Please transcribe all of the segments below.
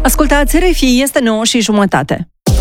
Ascultați RFI, este 9:30.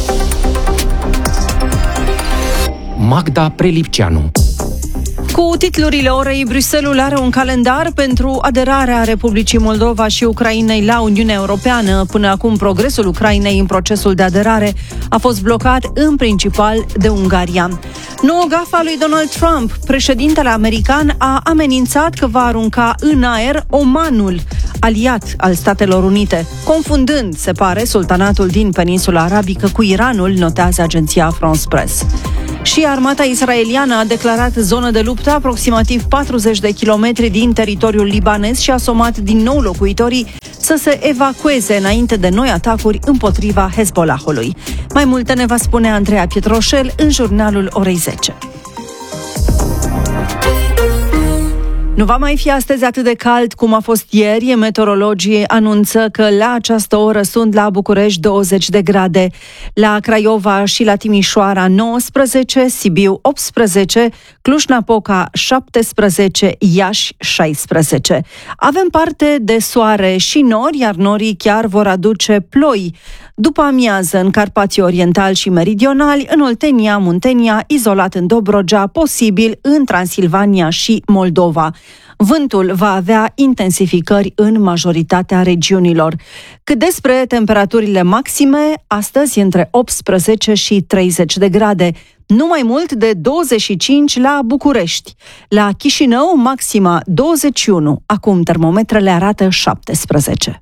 Magda Prelipceanu. Cu titlurile orei, Bruxelles are un calendar pentru aderarea Republicii Moldova și Ucrainei la Uniunea Europeană. Până acum, progresul Ucrainei în procesul de aderare a fost blocat în principal de Ungaria. Noua gafă a lui Donald Trump, președintele american, a amenințat că va arunca în aer Omanul, aliat al Statelor Unite, confundând, se pare, sultanatul din peninsula arabică cu Iranul, notează agenția France Press. Și armata israeliană a declarat zonă de luptă aproximativ 40 de kilometri din teritoriul libanez și a somat din nou locuitorii să se evacueze înainte de noi atacuri împotriva Hezbollahului. Mai multe ne va spune Andreea Pietroșel în jurnalul orei 10. Nu va mai fi astăzi atât de cald cum a fost ieri. Meteorologii anunță că la această oră sunt la București 20 de grade, la Craiova și la Timișoara 19, Sibiu 18, Cluj-Napoca 17, Iași 16. Avem parte de soare și nori, iar norii chiar vor aduce ploi după amiază în Carpații Orientali și Meridionali, în Oltenia, Muntenia, izolat în Dobrogea, posibil în Transilvania și Moldova. Vântul va avea intensificări în majoritatea regiunilor. Cât despre temperaturile maxime, astăzi între 18 și 30 de grade, nu mai mult de 25 la București. La Chișinău, maxima 21, acum termometrele arată 17.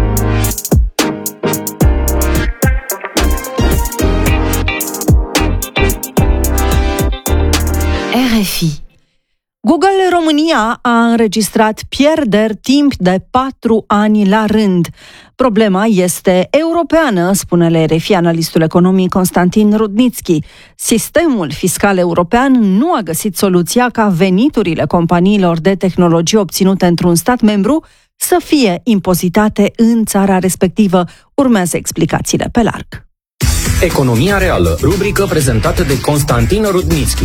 RFI. Google România a înregistrat pierderi timp de 4 ani la rând. Problema este europeană, spune la RFI analistul economic Constantin Rudnitschi. Sistemul fiscal european nu a găsit soluția ca veniturile companiilor de tehnologie obținute într-un stat membru să fie impozitate în țara respectivă. Urmează explicațiile pe larg. Economia reală, rubrică prezentată de Constantin Rudnitschi.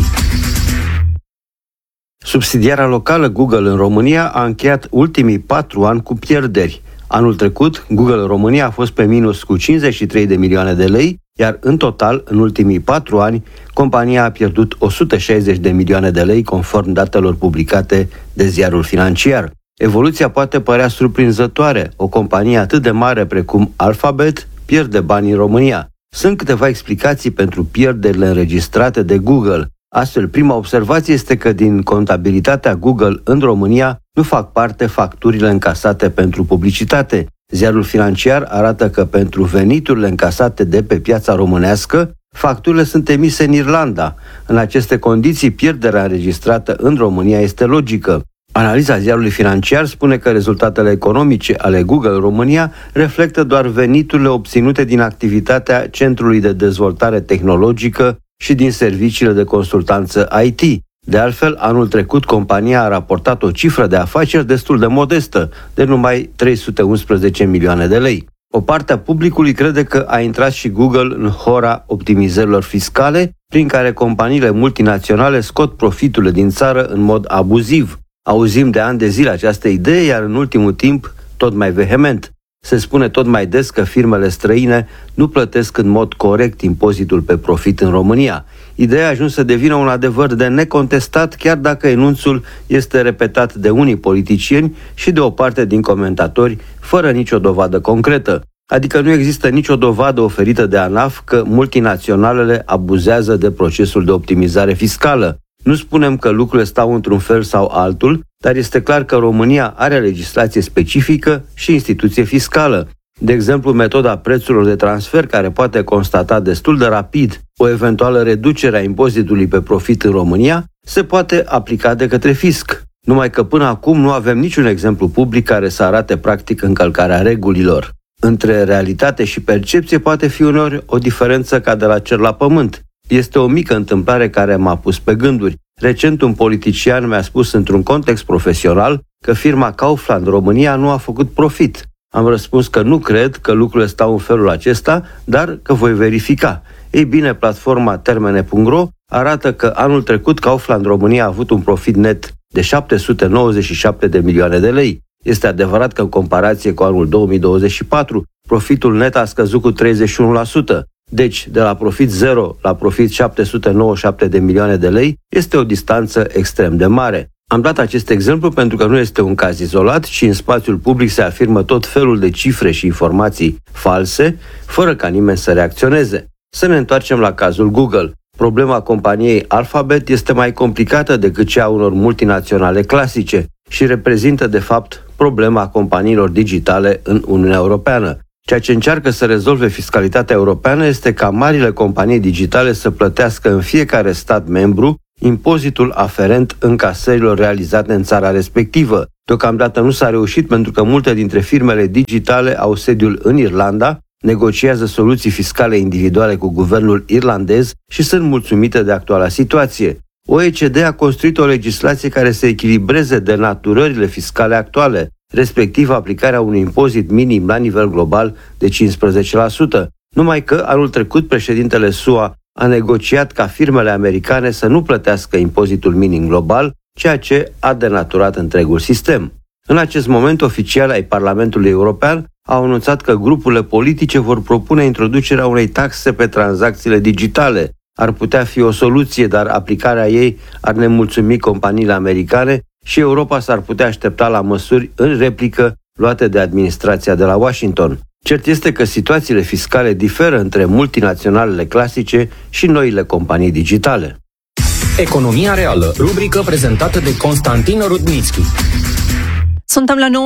Subsidiara locală Google în România a încheiat ultimii 4 ani cu pierderi. Anul trecut, Google România a fost pe minus cu 53 de milioane de lei, iar în total, în ultimii 4 ani, compania a pierdut 160 de milioane de lei, conform datelor publicate de Ziarul Financiar. Evoluția poate părea surprinzătoare. O companie atât de mare precum Alphabet pierde bani în România. Sunt câteva explicații pentru pierderile înregistrate de Google. Astfel, prima observație este că din contabilitatea Google în România nu fac parte facturile încasate pentru publicitate. Ziarul Financiar arată că pentru veniturile încasate de pe piața românească, facturile sunt emise în Irlanda. În aceste condiții, pierderea înregistrată în România este logică. Analiza Ziarului Financiar spune că rezultatele economice ale Google România reflectă doar veniturile obținute din activitatea Centrului de Dezvoltare Tehnologică și din serviciile de consultanță IT. De altfel, anul trecut, compania a raportat o cifră de afaceri destul de modestă, de numai 311 milioane de lei. O parte a publicului crede că a intrat și Google în hora optimizărilor fiscale, prin care companiile multinaționale scot profiturile din țară în mod abuziv. Auzim de ani de zile această idee, iar în ultimul timp tot mai vehement. Se spune tot mai des că firmele străine nu plătesc în mod corect impozitul pe profit în România. Ideea a ajuns să devină un adevăr de necontestat, chiar dacă enunțul este repetat de unii politicieni și de o parte din comentatori, fără nicio dovadă concretă. Adică nu există nicio dovadă oferită de ANAF că multinaționalele abuzează de procesul de optimizare fiscală. Nu spunem că lucrurile stau într-un fel sau altul, dar este clar că România are legislație specifică și instituție fiscală. De exemplu, metoda prețurilor de transfer, care poate constata destul de rapid o eventuală reducere a impozitului pe profit în România, se poate aplica de către fisc. Numai că până acum nu avem niciun exemplu public care să arate practic încălcarea regulilor. Între realitate și percepție poate fi uneori o diferență ca de la cer la pământ. Este o mică întâmplare care m-a pus pe gânduri. Recent un politician mi-a spus într-un context profesional că firma Kaufland România nu a făcut profit. Am răspuns că nu cred că lucrurile stau în felul acesta, dar că voi verifica. Ei bine, platforma termene.ro arată că anul trecut Kaufland România a avut un profit net de 797 de milioane de lei. Este adevărat că în comparație cu anul 2024, profitul net a scăzut cu 31%. Deci, de la profit 0 la profit 797 de milioane de lei este o distanță extrem de mare. Am dat acest exemplu pentru că nu este un caz izolat, ci în spațiul public se afirmă tot felul de cifre și informații false, fără ca nimeni să reacționeze. Să ne întoarcem la cazul Google. Problema companiei Alphabet este mai complicată decât cea a unor multinaționale clasice și reprezintă, de fapt, problema companiilor digitale în Uniunea Europeană. Ceea ce încearcă să rezolve fiscalitatea europeană este ca marile companii digitale să plătească în fiecare stat membru impozitul aferent încasărilor realizate în țara respectivă. Deocamdată nu s-a reușit pentru că multe dintre firmele digitale au sediul în Irlanda, negociază soluții fiscale individuale cu guvernul irlandez și sunt mulțumite de actuala situație. OECD a construit o legislație care să echilibreze denaturările fiscale actuale, respectiv aplicarea unui impozit minim la nivel global de 15%. Numai că anul trecut președintele SUA a negociat ca firmele americane să nu plătească impozitul minim global, ceea ce a denaturat întregul sistem. În acest moment, oficiali ai Parlamentului European au anunțat că grupurile politice vor propune introducerea unei taxe pe tranzacțiile digitale. Ar putea fi o soluție, dar aplicarea ei ar nemulțumi companiile americane și Europa s-ar putea aștepta la măsuri în replică luate de administrația de la Washington. Cert este că situațiile fiscale diferă între multinaționalele clasice și noile companii digitale. Economia reală, rubrică prezentată de Constantin Rudnitschi. Suntem la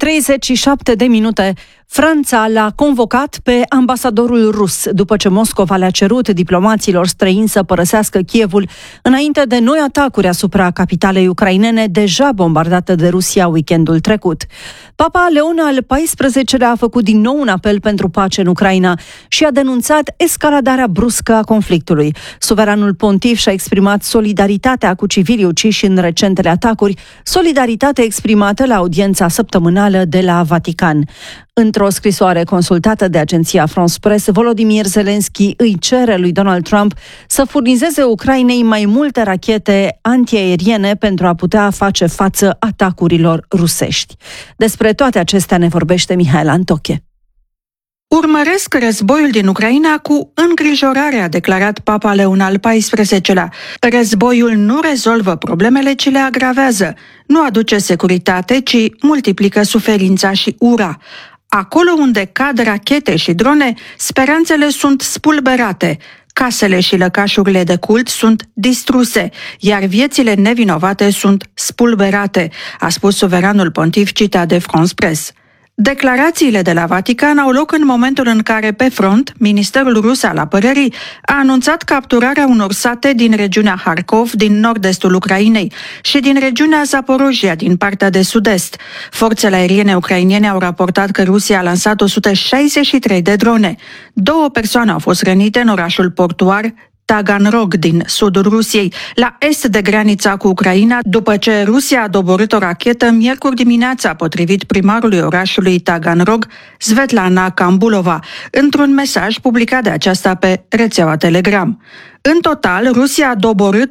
9:37. Franța l-a convocat pe ambasadorul rus după ce Moscova le-a cerut diplomaților străini să părăsească Kievul înainte de noi atacuri asupra capitalei ucrainene deja bombardată de Rusia weekendul trecut. Papa Leon al XIV-lea a făcut din nou un apel pentru pace în Ucraina și a denunțat escaladarea bruscă a conflictului. Suveranul pontif și-a exprimat solidaritatea cu civilii uciși în recentele atacuri, solidaritate exprimată la audiența săptămânală de la Vatican. Într-o scrisoare consultată de agenția France Press, Volodymyr Zelensky îi cere lui Donald Trump să furnizeze Ucrainei mai multe rachete antiaeriene pentru a putea face față atacurilor rusești. Despre toate acestea ne vorbește Mihaela Antoche. Urmăresc războiul din Ucraina cu îngrijorare, a declarat Papa Leon al XIV-lea. Războiul nu rezolvă problemele, ci le agravează. Nu aduce securitate, ci multiplică suferința și ura. Acolo unde cad rachete și drone, speranțele sunt spulberate. Casele și lăcașurile de cult sunt distruse, iar viețile nevinovate sunt spulberate, a spus suveranul pontif citat de France Press. Declarațiile de la Vatican au loc în momentul în care, pe front, Ministerul Rus al Apărării a anunțat capturarea unor sate din regiunea Harkov, din nord-estul Ucrainei, și din regiunea Zaporojia, din partea de sud-est. Forțele aeriene ucrainene au raportat că Rusia a lansat 163 de drone. 2 persoane au fost rănite în orașul portuar Taganrog din sudul Rusiei, la est de granița cu Ucraina, după ce Rusia a doborât o rachetă miercuri dimineața, potrivit primarului orașului Taganrog, Svetlana Kambulova, într-un mesaj publicat de aceasta pe rețeaua Telegram. În total, Rusia a doborât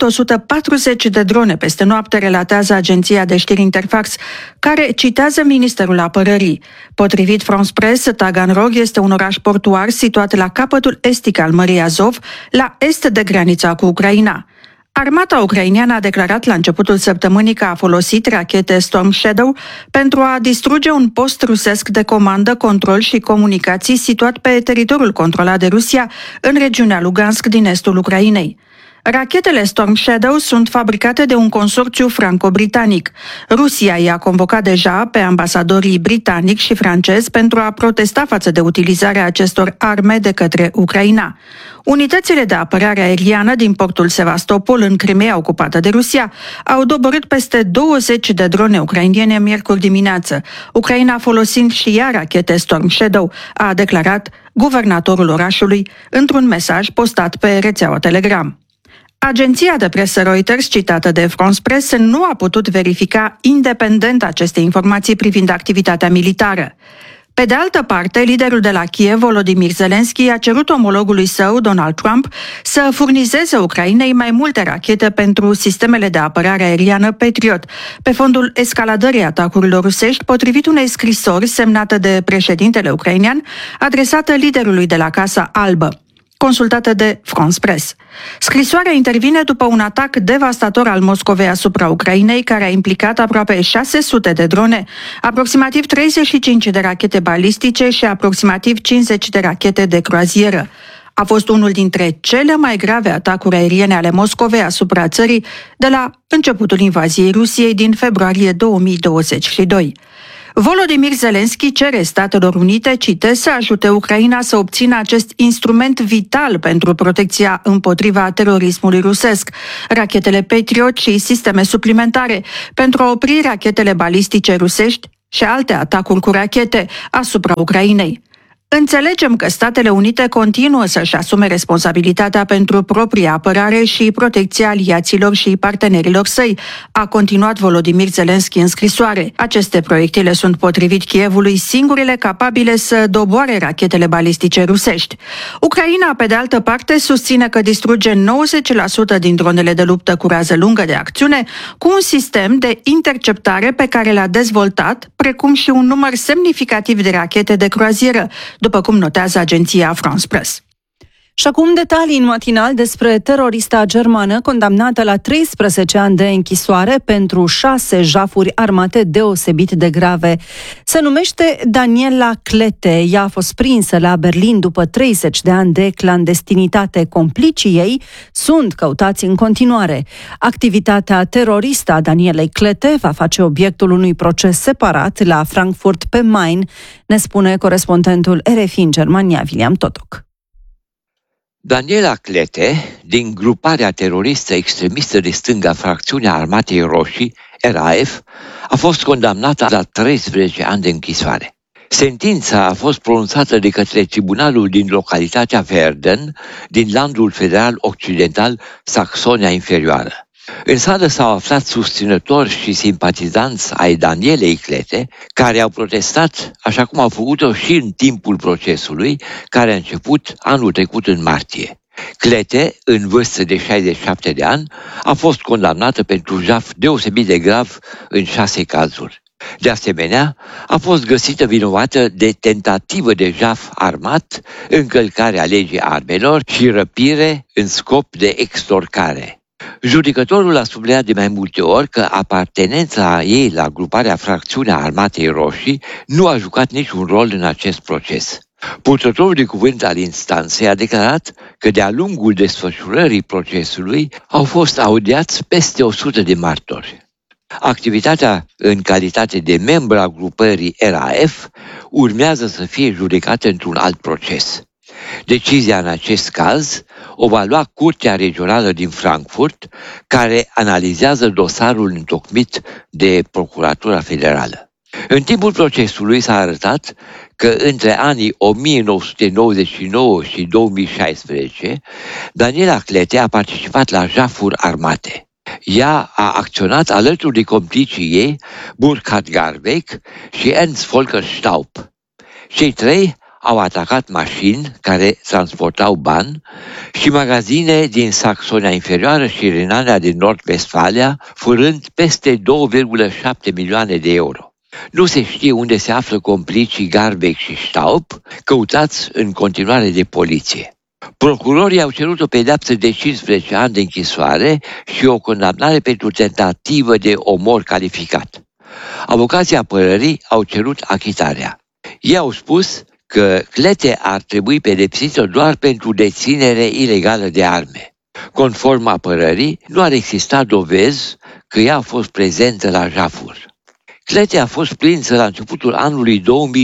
140 de drone peste noapte, relatează agenția de știri Interfax, care citează Ministerul Apărării. Potrivit France Press, Taganrog este un oraș portuar situat la capătul estic al Mării Azov, la est de granița cu Ucraina. Armata ucraineană a declarat la începutul săptămânii că a folosit rachete Storm Shadow pentru a distruge un post rusesc de comandă, control și comunicații situat pe teritoriul controlat de Rusia în regiunea Lugansk din estul Ucrainei. Rachetele Storm Shadow sunt fabricate de un consorțiu franco-britanic. Rusia i-a convocat deja pe ambasadorii britanic și francez pentru a protesta față de utilizarea acestor arme de către Ucraina. Unitățile de apărare aeriană din portul Sevastopol, în Crimea ocupată de Rusia, au doborât peste 20 de drone ucrainene miercuri dimineață, Ucraina folosind și ea rachete Storm Shadow, a declarat guvernatorul orașului într-un mesaj postat pe rețeaua Telegram. Agenția de presă Reuters, citată de France Press, nu a putut verifica independent aceste informații privind activitatea militară. Pe de altă parte, liderul de la Kiev, Volodymyr Zelensky, a cerut omologului său, Donald Trump, să furnizeze Ucrainei mai multe rachete pentru sistemele de apărare aeriană Patriot, pe fondul escaladării atacurilor rusești, potrivit unei scrisori semnată de președintele ucrainean, adresată liderului de la Casa Albă, consultată de France Press. Scrisoarea intervine după un atac devastator al Moscovei asupra Ucrainei, care a implicat aproape 600 de drone, aproximativ 35 de rachete balistice și aproximativ 50 de rachete de croazieră. A fost unul dintre cele mai grave atacuri aeriene ale Moscovei asupra țării de la începutul invaziei Rusiei din februarie 2022. Volodymyr Zelensky cere Statelor Unite, citez, să ajute Ucraina să obțină acest instrument vital pentru protecția împotriva terorismului rusesc, rachetele Patriot și sisteme suplimentare, pentru a opri rachetele balistice rusești și alte atacuri cu rachete asupra Ucrainei. Înțelegem că Statele Unite continuă să-și asume responsabilitatea pentru propria apărare și protecția aliaților și partenerilor săi, a continuat Volodymyr Zelensky în scrisoare. Aceste proiectile sunt, potrivit Kievului, singurele capabile să doboare rachetele balistice rusești. Ucraina, pe de altă parte, susține că distruge 90% din dronele de luptă cu rază lungă de acțiune cu un sistem de interceptare pe care l-a dezvoltat, precum și un număr semnificativ de rachete de croazieră, după cum notează agenția France Press. Și acum detalii în matinal despre terorista germană condamnată la 13 ani de închisoare pentru 6 jafuri armate deosebit de grave. Se numește Daniela Klete. Ea a fost prinsă la Berlin după 30 de ani de clandestinitate. Complicii ei sunt căutați în continuare. Activitatea teroristă a Danielei Klete va face obiectul unui proces separat la Frankfurt pe Main, ne spune corespondentul RFI în Germania, William Totok. Daniela Klete, din gruparea teroristă extremistă de stânga Fracțiunea Armatei Roșii, RAF, a fost condamnată la 13 ani de închisoare. Sentința a fost pronunțată de către tribunalul din localitatea Verden, din landul federal occidental Saxonia Inferioară. În sală s-au aflat susținători și simpatizanți ai Danielei Klete, care au protestat, așa cum au făcut-o și în timpul procesului, care a început anul trecut în martie. Klete, în vârstă de 67 de ani, a fost condamnată pentru jaf deosebit de grav în 6 cazuri. De asemenea, a fost găsită vinovată de tentativă de jaf armat, încălcarea legii armelor și răpire în scop de extorcare. Judecătorul a subliniat de mai multe ori că apartenența ei la gruparea Fracțiunea Armatei Roșii nu a jucat niciun rol în acest proces. Purtătorul de cuvânt al instanței a declarat că de-a lungul desfășurării procesului au fost audiați peste 100 de martori. Activitatea în calitate de membru a grupării RAF urmează să fie judecată într-un alt proces. Decizia în acest caz o va lua Curtea Regională din Frankfurt, care analizează dosarul întocmit de Procuratura Federală. În timpul procesului s-a arătat că între anii 1999 și 2016, Daniela Klete a participat la jafuri armate. Ea a acționat alături de complicii ei, Burkhard Garbeck și Ernst Volker Staub. Cei trei au atacat mașini care transportau bani și magazine din Saxonia Inferioară și Renania din Nord-Vestfalia, furând peste 2,7 milioane de euro. Nu se știe unde se află complicii Garbeck și Staub, căutați în continuare de poliție. Procurorii au cerut o pedeapsă de 15 ani de închisoare și o condamnare pentru tentativă de omor calificat. Avocații apărării au cerut achitarea. Ei au spus că Klete ar trebui pedepsită doar pentru deținere ilegală de arme. Conform apărării, nu ar exista dovezi că ea a fost prezentă la jafuri. Klete a fost prinsă la începutul anului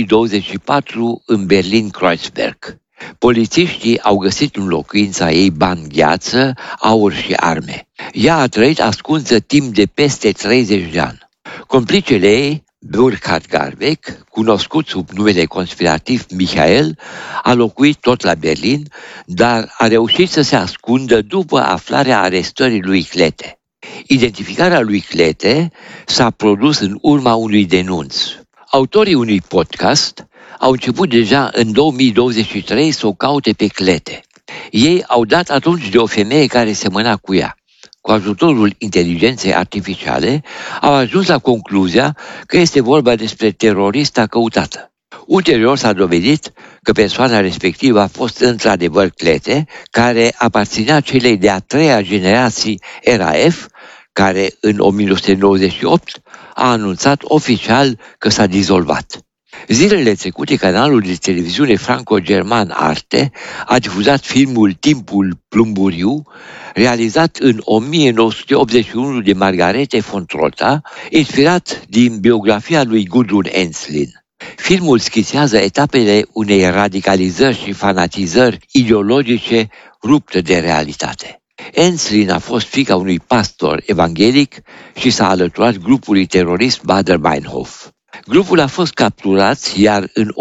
2024 în Berlin-Kreuzberg. Polițiștii au găsit în locuința ei bani gheață, aur și arme. Ea a trăit ascunsă timp de peste 30 de ani. Complicele ei, Burkhard Garbeck, cunoscut sub numele conspirativ Michael, a locuit tot la Berlin, dar a reușit să se ascundă după aflarea arestării lui Klete. Identificarea lui Klete s-a produs în urma unui denunț. Autorii unui podcast au început deja în 2023 să o caute pe clete. Ei au dat atunci de o femeie care semăna cu ea. Cu ajutorul inteligenței artificiale, au ajuns la concluzia că este vorba despre terorista căutată. Ulterior s-a dovedit că persoana respectivă a fost într-adevăr Clete, care aparținea celei de-a treia generații RAF, care în 1998 a anunțat oficial că s-a dizolvat. Zilele trecute, canalul de televiziune franco-german Arte a difuzat filmul Timpul plumburiu, realizat în 1981 de Margarete von Trotta, inspirat din biografia lui Gudrun Ensslin. Filmul schițează etapele unei radicalizări și fanatizări ideologice rupte de realitate. Ensslin a fost fiica unui pastor evanghelic și s-a alăturat grupului terorist Baader-Meinhof. Grupul a fost capturat, iar în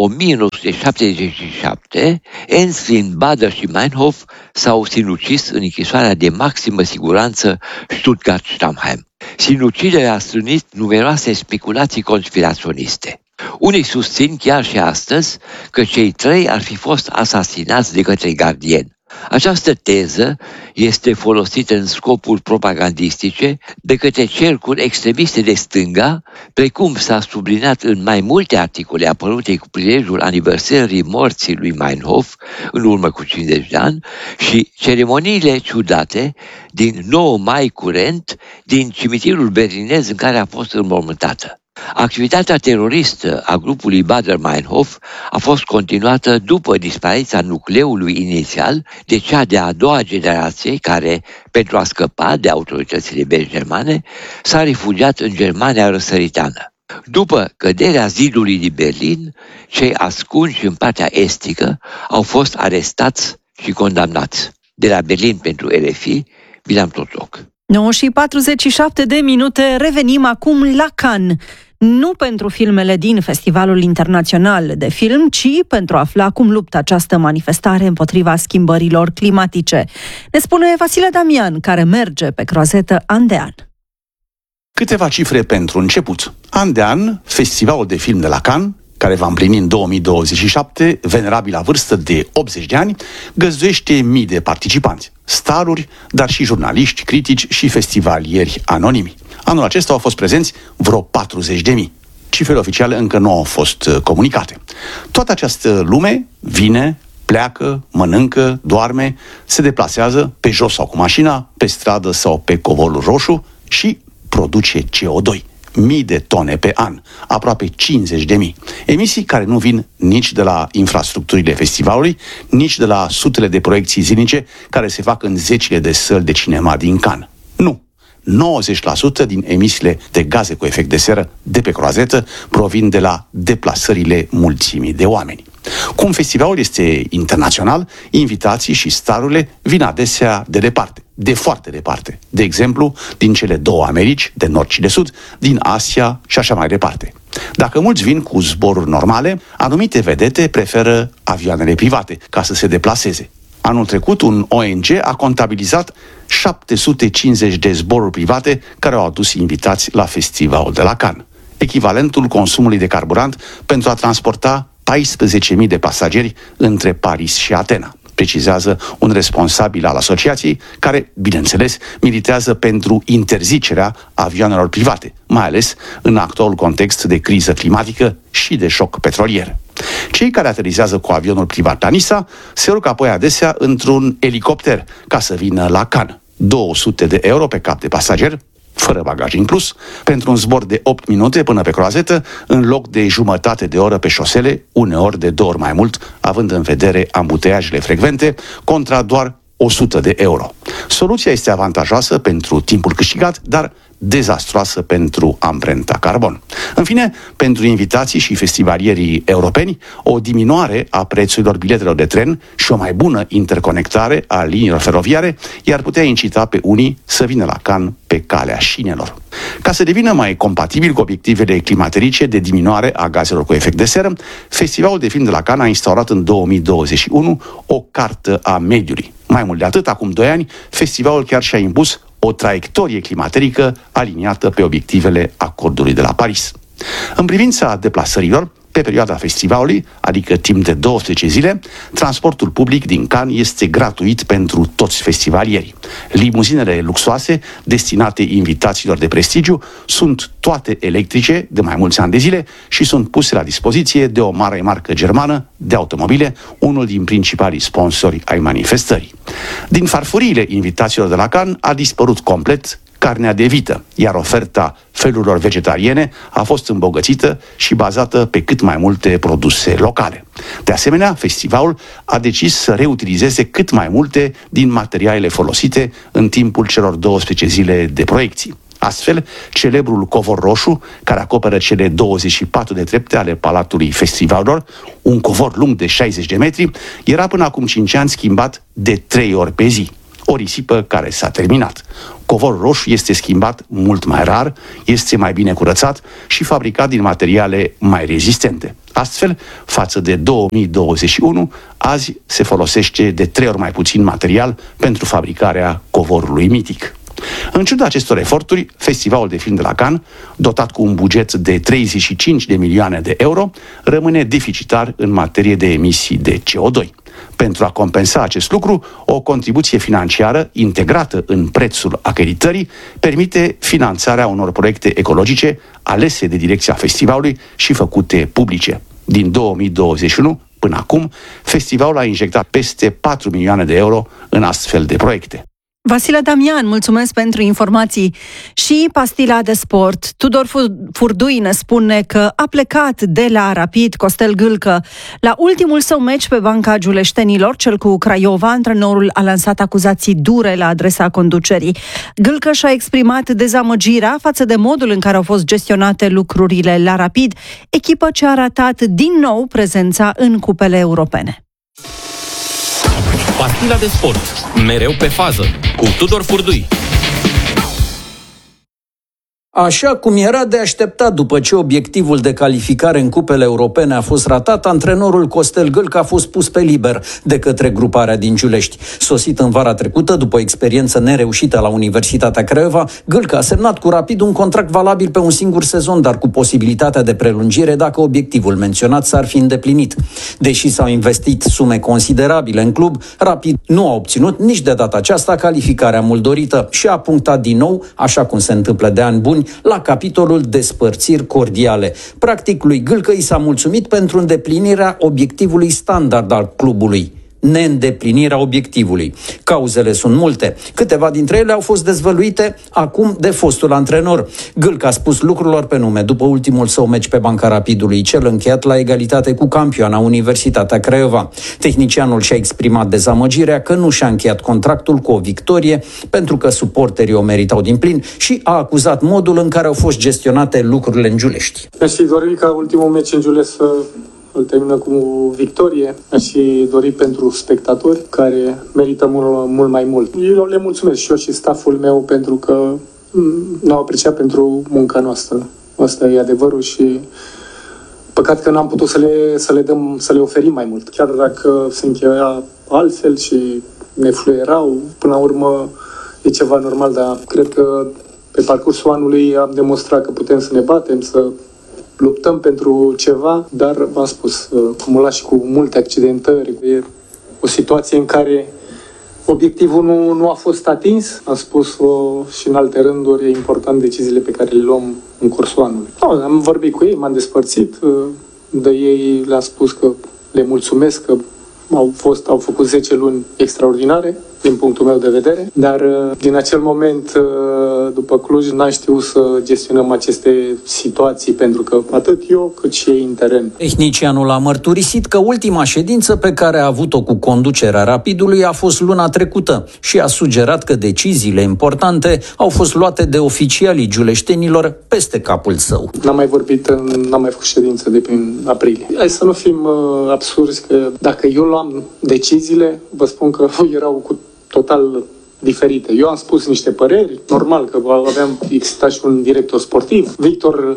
1977, Ensslin, Baader și Meinhof s-au sinucis în închisoarea de maximă siguranță Stuttgart-Stammheim. Sinuciderea a strânit numeroase speculații conspiraționiste. Unii susțin chiar și astăzi că cei trei ar fi fost asasinați de către gardieni. Această teză este folosită în scopuri propagandistice de către cercuri extremiste de stânga, precum s-a subliniat în mai multe articole apărute cu prilejul aniversării morții lui Meinhof în urmă cu 50 de ani și ceremoniile ciudate din 9 mai curent din cimitirul berlinez în care a fost înmormântată. Activitatea teroristă a grupului Baader-Meinhof a fost continuată după dispariția nucleului inițial de cea de-a doua generație care, pentru a scăpa de autoritățile germane, s-a refugiat în Germania răsăritană. După căderea zidului din Berlin, cei ascunși în partea estică au fost arestați și condamnați. De la Berlin pentru RFI, Bilam Totoc. 9:47, revenim acum la Cannes. Nu pentru filmele din Festivalul Internațional de Film, ci pentru a afla cum luptă această manifestare împotriva schimbărilor climatice. Ne spune Vasile Damian, care merge pe croazetă an de an. Câteva cifre pentru început. An de an, Festivalul de Film de la Cannes, care va împlini în 2027, venerabila vârstă de 80 de ani, găzduiește mii de participanți, staruri, dar și jurnaliști, critici și festivalieri anonimi. Anul acesta au fost prezenți vreo 40.000. Cifrele oficiale încă nu au fost comunicate. Toată această lume vine, pleacă, mănâncă, doarme, se deplasează pe jos sau cu mașina, pe stradă sau pe Covolul Roșu și produce CO2. Mii de tone pe an, aproape 50.000. Emisii care nu vin nici de la infrastructurile festivalului, nici de la sutele de proiecții zilnice care se fac în zecile de săli de cinema din Cannes. Nu. 90% din emisiile de gaze cu efect de seră de pe croazetă provin de la deplasările mulțimii de oameni. Cum festivalul este internațional, invitații și starurile vin adesea de departe, de foarte departe. De exemplu, din cele două Americi, de nord și de sud, din Asia și așa mai departe. Dacă mulți vin cu zboruri normale, anumite vedete preferă avioanele private ca să se deplaseze. Anul trecut, un ONG a contabilizat 750 de zboruri private care au adus invitați la festivalul de la Cannes, echivalentul consumului de carburant pentru a transporta 14.000 de pasageri între Paris și Atena, precizează un responsabil al asociației care, bineînțeles, militează pentru interzicerea avioanelor private, mai ales în actualul context de criză climatică și de șoc petrolier. Cei care aterizează cu avionul privat la Nisa se urcă apoi adesea într-un elicopter ca să vină la Cannes. 200 de euro pe cap de pasager, fără bagaj inclus, pentru un zbor de 8 minute până pe croazetă, în loc de jumătate de oră pe șosele, uneori de 2 ori mai mult, având în vedere ambuteiajele frecvente, contra doar 100 de euro. Soluția este avantajoasă pentru timpul câștigat, dar dezastroasă pentru amprenta carbon. În fine, pentru invitații și festivalierii europeni, o diminuare a prețurilor biletelor de tren și o mai bună interconectare a liniilor feroviare i-ar putea incita pe unii să vină la Cannes pe calea șinelor. Ca să devină mai compatibil cu obiectivele climaterice de diminuare a gazelor cu efect de seră, Festivalul de Film de la Cannes a instaurat în 2021 o cartă a mediului. Mai mult de atât, acum 2 ani, festivalul chiar și-a impus o traiectorie climaterică aliniată pe obiectivele acordului de la Paris. În privința deplasărilor, Pe perioada festivalului, adică timp de 12 zile, transportul public din Cannes este gratuit pentru toți festivalierii. Limuzinele luxoase, destinate invitaților de prestigiu, sunt toate electrice de mai mulți ani de zile și sunt puse la dispoziție de o mare marcă germană de automobile, unul din principalii sponsori ai manifestării. Din farfuriile invitaților de la Cannes a dispărut complet carnea de vită, iar oferta felurilor vegetariene a fost îmbogățită și bazată pe cât mai multe produse locale. De asemenea, festivalul a decis să reutilizeze cât mai multe din materialele folosite în timpul celor 12 zile de proiecții. Astfel, celebrul covor roșu, care acoperă cele 24 de trepte ale Palatului Festivalelor, un covor lung de 60 de metri, era până acum 5 ani schimbat de 3 ori pe zi. O risipă care s-a terminat. Covorul roșu este schimbat mult mai rar, este mai bine curățat și fabricat din materiale mai rezistente. Astfel, față de 2021, azi se folosește de 3 ori mai puțin material pentru fabricarea covorului mitic. În ciuda acestor eforturi, Festivalul de Film de la Cannes, dotat cu un buget de 35 de milioane de euro, rămâne deficitar în materie de emisii de CO2. Pentru a compensa acest lucru, o contribuție financiară integrată în prețul acreditării permite finanțarea unor proiecte ecologice alese de direcția festivalului și făcute publice. Din 2021 până acum, festivalul a injectat peste 4 milioane de euro în astfel de proiecte. Vasile Damian, mulțumesc pentru informații. Și pastila de sport. Tudor Furdui ne spune că a plecat de la Rapid Costel Gâlcă. La ultimul său meci pe banca giuleștenilor, cel cu Craiova, antrenorul a lansat acuzații dure la adresa conducerii. Gâlcă și-a exprimat dezamăgirea față de modul în care au fost gestionate lucrurile la Rapid, echipă ce a ratat din nou prezența în cupele europene. Pastila de sport. Mereu pe fază. Cu Tudor Furdui. Așa cum era de așteptat după ce obiectivul de calificare în cupele europene a fost ratat, antrenorul Costel Gâlcă a fost pus pe liber de către gruparea din Giulești. Sosit în vara trecută, după o experiență nereușită la Universitatea Craiova, Gâlcă a semnat cu Rapid un contract valabil pe un singur sezon, dar cu posibilitatea de prelungire dacă obiectivul menționat s-ar fi îndeplinit. Deși s-au investit sume considerabile în club, Rapid nu a obținut nici de data aceasta calificarea mult dorită și a punctat din nou, așa cum se întâmplă de ani buni, la capitolul despărțiri cordiale. Practic, lui Gâlcă i s-a mulțumit pentru îndeplinirea obiectivului standard al clubului. Neîndeplinirea obiectivului. Cauzele sunt multe. Câteva dintre ele au fost dezvăluite acum de fostul antrenor. Gâlcă a spus lucrurilor pe nume după ultimul său meci pe banca Rapidului, cel încheiat la egalitate cu campioana Universitatea Craiova. Tehnicianul și-a exprimat dezamăgirea că nu și-a încheiat contractul cu o victorie pentru că suporterii o meritau din plin și a acuzat modul în care au fost gestionate lucrurile în Giulești. Mi-aș fi dorit ca ultimul meci în Giulești să îl termină cu victorie. Aș fi dorit pentru spectatori care merită mult mai mult. Eu le mulțumesc și eu și stafful meu pentru că ne-au apreciat pentru munca noastră. Asta e adevărul și păcat că n-am putut să le oferim mai mult. Chiar dacă se încheia altfel și ne fluierau, până la urmă e ceva normal, dar cred că pe parcursul anului am demonstrat că putem să ne batem, să luptăm pentru ceva, dar v-am spus, cumulat și cu multe accidentări. E o situație în care obiectivul nu a fost atins. Am spus-o și în alte rânduri, e important deciziile pe care le luăm în cursul anului. Am vorbit cu ei, m-am despărțit, de ei le-am spus că le mulțumesc, că au făcut 10 luni extraordinare, din punctul meu de vedere, dar din acel moment, după Cluj, n-am știut să gestionăm aceste situații, pentru că atât eu cât și ei în teren. Tehnicianul a mărturisit că ultima ședință pe care a avut-o cu conducerea Rapidului a fost luna trecută și a sugerat că deciziile importante au fost luate de oficialii giuleștenilor peste capul său. N-am mai făcut ședință de prin aprilie. Hai să nu fim absurzi, că dacă eu luam deciziile, vă spun că erau cu total diferite. Eu am spus niște păreri, normal că exista și un director sportiv. Victor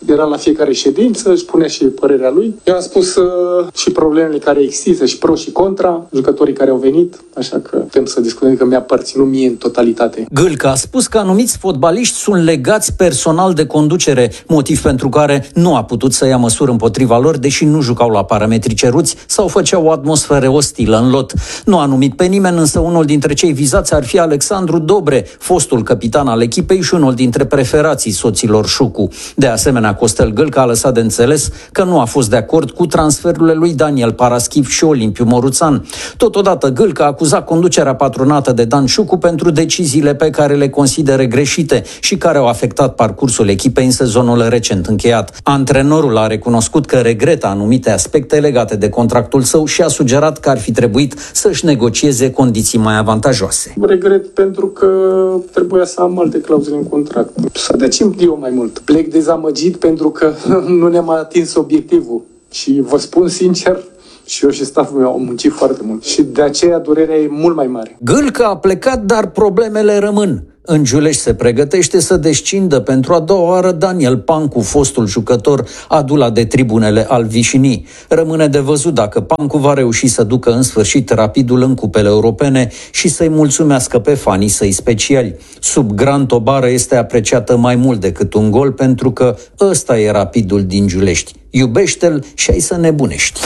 era la fiecare ședință, își spunea și părerea lui. Eu am spus și problemele care există, și pro și contra, jucătorii care au venit, așa că putem să discutăm că mi-a aparținut mie în totalitate. Gâlcă a spus că anumiți fotbaliști sunt legați personal de conducere, motiv pentru care nu a putut să ia măsuri împotriva lor, deși nu jucau la parametri ceruți sau făceau o atmosferă ostilă în lot. Nu a numit pe nimeni, însă unul dintre cei vizați ar fi Alexandru Dobre, fostul capitan al echipei și unul dintre preferații soților Șucu. De asemenea, Costel Gâlcă a lăsat de înțeles că nu a fost de acord cu transferurile lui Daniel Paraschiv și Olimpiu Moruțan. Totodată, Gâlcă a acuzat conducerea patronată de Dan Șucu pentru deciziile pe care le consideră greșite și care au afectat parcursul echipei în sezonul recent încheiat. Antrenorul a recunoscut că regretă anumite aspecte legate de contractul său și a sugerat că ar fi trebuit să-și negocieze condiții mai avantajoase. Regret pentru că trebuia să am alte clauzele în contract. Să decim eu mai mult. Plec dezamăgit pentru că nu ne-am atins obiectivul. Și vă spun sincer, și eu și stafful meu au muncit foarte mult. Și de aceea durerea e mult mai mare. Gâlcă a plecat, dar problemele rămân. În Giulești se pregătește să descindă pentru a doua oară Daniel Pancu, fostul jucător adula de tribunele al Vișinii. Rămâne de văzut dacă Pancu va reuși să ducă în sfârșit Rapidul în cupele europene și să-i mulțumească pe fanii săi speciali. Sub Gran Tobară este apreciată mai mult decât un gol pentru că ăsta e Rapidul din Giulești. Iubește-l și ai să nebunești.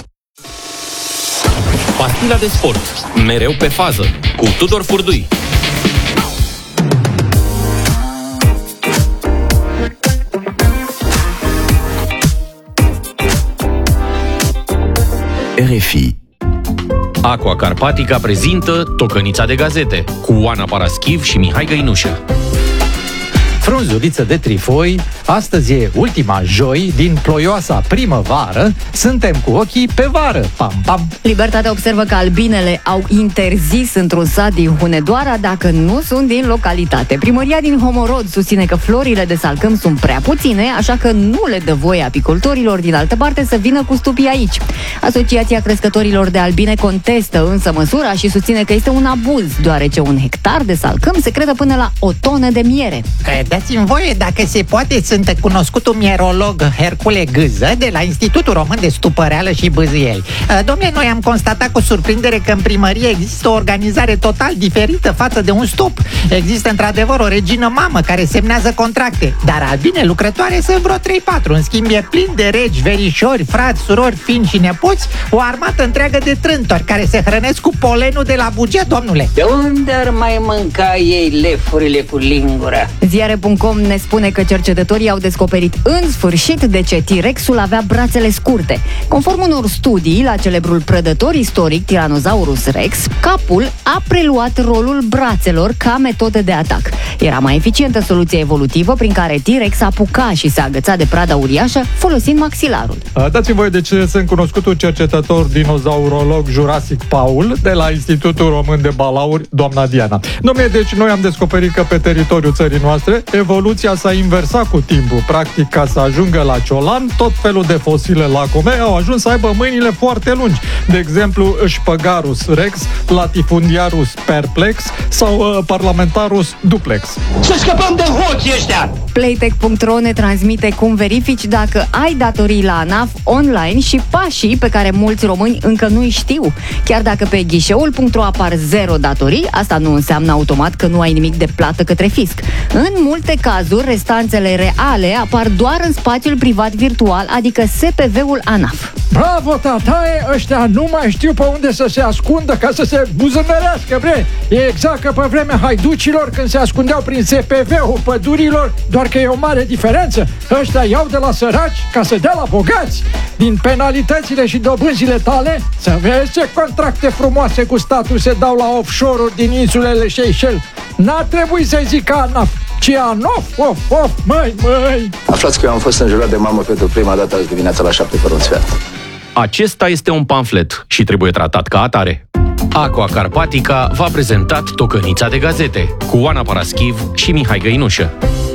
Partida de sport, mereu pe fază, cu Tudor Furdui. RFI. Aqua Carpatica prezintă Tocănița de gazete cu Oana Paraschiv și Mihai Găinușă. Frunzuliță de trifoi, astăzi e ultima joi din ploioasa primăvară, suntem cu ochii pe vară. Pam, pam! Libertatea observă că albinele au interzis într-un sat din Hunedoara dacă nu sunt din localitate. Primăria din Homorod susține că florile de salcâm sunt prea puține, așa că nu le dă voie apicultorilor din altă parte să vină cu stupii aici. Asociația Crescătorilor de Albine contestă însă măsura și susține că este un abuz, deoarece un hectar de salcâm se crede până la o tonă de miere. Dați-mi voie, dacă se poate, sunt cunoscutul mierolog Hercule Gâză de la Institutul Român de Stupăreală și Bâzieli. Dom'le, noi am constatat cu surprindere că în primărie există o organizare total diferită față de un stup. Există într-adevăr o regină mamă care semnează contracte, dar albine lucrătoare sunt vreo 3-4. În schimb e plin de regi, verișori, frați, surori, fini și nepoți, o armată întreagă de trântori care se hrănesc cu polenul de la buget, domnule. De unde ar mai mânca ei lefurile cu lingura? Ziare.com ne spune că cercetătorii au descoperit în sfârșit de ce T-Rexul avea brațele scurte. Conform unor studii la celebrul prădător istoric Tyrannosaurus Rex, capul a preluat rolul brațelor ca metodă de atac. Era mai eficientă soluția evolutivă prin care T-Rex apuca și se agăța de prada uriașă folosind maxilarul. Dați-mi voie de ce sunt cunoscutul cercetător dinozaurolog Jurassic Paul de la Institutul Român de Balauri, doamna Diana. Dom'le, deci noi am descoperit că pe teritoriul țării noastre evoluția s-a inversat cu timpul. Practic, ca să ajungă la ciolan, tot felul de fosile lacome au ajuns să aibă mâinile foarte lungi. De exemplu, Spăgarus Rex, Latifundiarus Perplex sau Parlamentarus Duplex. Să scăpăm de hoții ăștia! Playtech.ro ne transmite cum verifici dacă ai datorii la ANAF online și pașii pe care mulți români încă nu-i știu. Chiar dacă pe ghișeul.ro apar 0 datorii, asta nu înseamnă automat că nu ai nimic de plată către fisc. În multe cazuri, restanțele reale apar doar în spațiul privat virtual, adică SPV-ul ANAF. Bravo, tataie! Ăștia nu mai știu pe unde să se ascundă ca să se buzănărească, bre! E exact ca pe vremea haiducilor când se ascundeau prin SPV-ul pădurilor, doar că e o mare diferență. Ăștia iau de la săraci ca să dea la bogați. Din penalitățile și dobânzile tale, să vezi ce contracte frumoase cu statul se dau la offshore-uri din insulele Seychelles. N-ar trebui să-i zic ANAF, ci ANOF, of, măi! Aflați că eu am fost înjurat de mamă pentru prima dată azi dimineața la 7 fără un sfert. Acesta este un pamflet și trebuie tratat ca atare. Aqua Carpatica v-a prezentat Tocănița de gazete cu Oana Paraschiv și Mihai Găinușă.